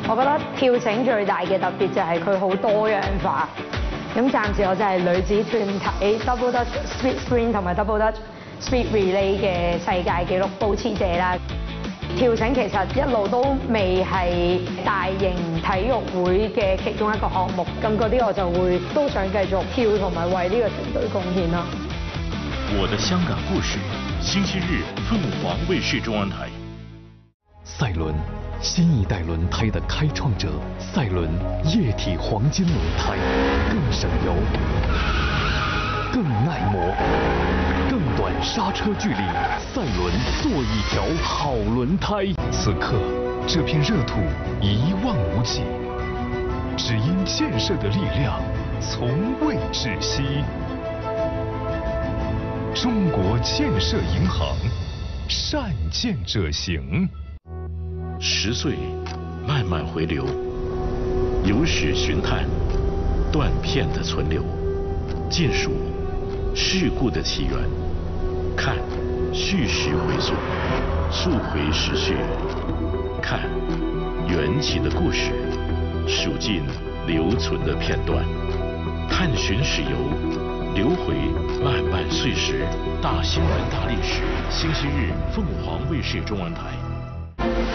我覺得跳繩最大嘅特別就係佢好多樣化。咁暫時我就係女子團體 Double Dutch Speed Sprint 同埋 Double Dutch Speed Relay 嘅世界紀錄保持者啦。跳繩其實一路都未係大型體育會嘅其中一個項目，咁嗰啲我就會都想繼續跳同埋為呢個團隊貢獻咯。 我的香港故事，星期日凤凰卫視中央台。 赛伦，新一代轮胎的开创者。赛伦液体黄金轮胎，更省油，更耐磨，更短刹车距离。赛伦做一条好轮胎。此刻，这片热土一望无际，只因建设的力量从未止息。中国建设银行，善建者行。 10岁，慢慢回流，有史寻探，断片的存留，尽数事故的起源，看叙事回溯，溯回时序，看缘起的故事，数尽留存的片段，探寻史游，流回漫漫岁时。大新闻大历史，星期日凤凰卫视中文台。